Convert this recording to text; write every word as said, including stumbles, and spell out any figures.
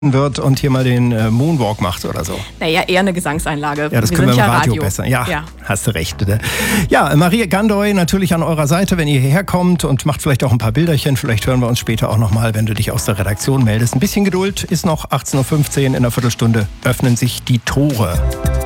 wird und hier mal den äh, Moonwalk macht oder so. Naja, eher eine Gesangseinlage. Ja, das wir können wir im ja Radio, Radio besser. Ja, ja, hast du recht. Ja, Maria Gandoy natürlich an eurer Seite, wenn ihr hierher kommt und macht vielleicht auch ein paar Bilderchen. Vielleicht hören wir uns später auch nochmal, wenn du dich aus der Redaktion meldest. Ein bisschen Geduld ist noch. achtzehn Uhr fünfzehn, in einer Viertelstunde öffnen sich die Tore.